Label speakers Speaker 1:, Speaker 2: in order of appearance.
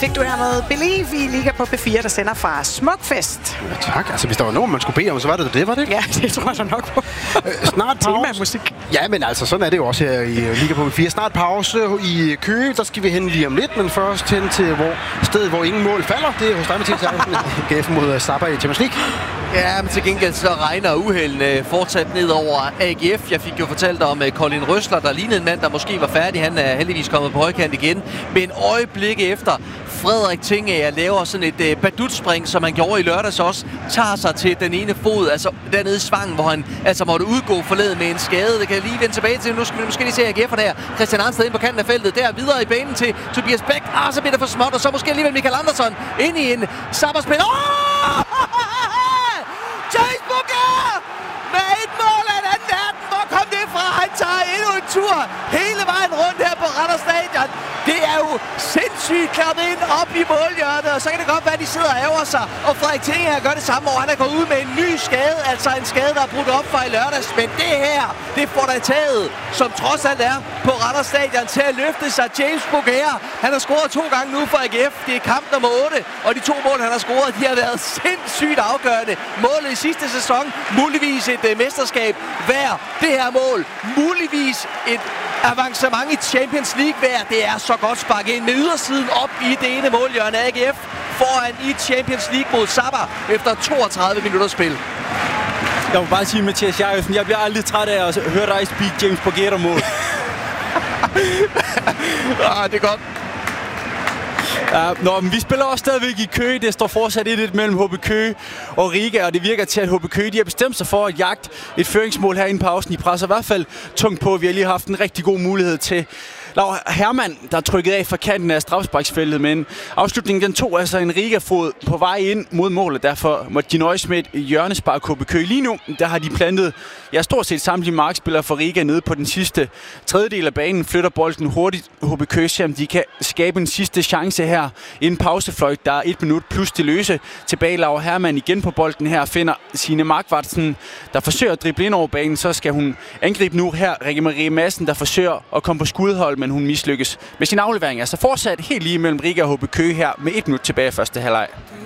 Speaker 1: fik du hermed Believe i Liga på B4, der sender fra Smukfest.
Speaker 2: Ja, tak. Altså, hvis der var nogen, man skulle bede om, så var det, var det ikke?
Speaker 1: Ja, det tror jeg så nok på.
Speaker 2: Snart pause.
Speaker 1: Tema-musik.
Speaker 2: Ja, men altså, sådan er det jo også her i Liga på B4. Snart pause i Køge. Der skal vi hen lige om lidt, men først hen til stedet, hvor ingen mål falder. Det er hos dig, Mathias Jacobsen. AGF mod Sabah i Champions League.
Speaker 3: Ja, men til gengæld så regner uhelden fortsat ned over AGF. Jeg fik jo fortalt om Colin Røsler, der lignede en mand, der måske var færdig. Han er heldigvis kommet på højkant igen. Men øjeblikke efter Frederik Tingager laver sådan et badutspring, som han gjorde i lørdags også, tager sig til den ene fod, altså dernede i svangen, hvor han altså måtte udgå forleden med en skade. Det kan jeg lige vende tilbage til. Nu skal vi måske lige se AGF'er der. Christian Arnsted ind på kanten af feltet. Der videre i banen til Tobias Bæk. Så bliver det for småt, og så måske alligevel Michael Andersson ind i en Sabah-spil. James Booker med et mål af en anden verden. Hvor kom det fra? Han tager endnu en tur hele vejen rundt her på Randers Stadion. Det er jo sindssygt klappet ind op i målhjørnet, og så kan det godt være, at de sidder og ærger sig. Og Frederik Tingager gør det samme, og han er gået ud med en ny skade, altså en skade, der er brudt op fra i lørdags. Men det her, det får der taget, som trods alt er på Randers Stadion, til at løfte sig. James Booker, han har scoret 2 gange nu for AGF. Det er kamp nummer 8, og de 2 mål, han har scoret, de har været sindssygt afgørende. Målet i sidste sæson, muligvis et mesterskab hver. Det her mål, muligvis et avancement i Champions League hver. Det er så godt sparket ind med ydersiden op i det ene målhjørne. AGF foran i Champions League mod Sabah efter 32 minutter spil.
Speaker 4: Jeg må bare sige, Mathias Jacobsen, jeg bliver aldrig træt af at høre dig speak James Booker-mål.
Speaker 3: Det er godt.
Speaker 4: Men vi spiller også stadigvæk i Køge. Det står fortsat 1-1 mellem HB Køge og Riga, og det virker til, at HB Køge de har bestemt sig for at jagte et føringsmål her i pausen. De presser i hvert fald tungt på. Vi har lige haft en rigtig god mulighed til Laura Hermann, der er trykket af fra kanten af strafsparksfeltet, men afslutningen den tog altså en Riga-fod på vej ind mod målet. Derfor måtte de nøjes med et hjørnespark HB Køge. Lige nu, der har de plantet stort set samtlige markspillere for Riga nede på den sidste tredjedel af banen. Flytter bolden hurtigt HB Køge, så de kan skabe en sidste chance her inden pausefløjt. Der er 1 minut plus det løse. Tilbage Laura Hermann igen på bolden her, finder Signe Markvartsen, der forsøger at drible ind over banen. Så skal hun angribe nu her. Rikke Marie Madsen, der forsøger at komme på skudhold, men hun mislykkes med sin aflevering. Altså fortsat helt lige mellem Riga og HB Køge her med 1 minut tilbage i første halvleg.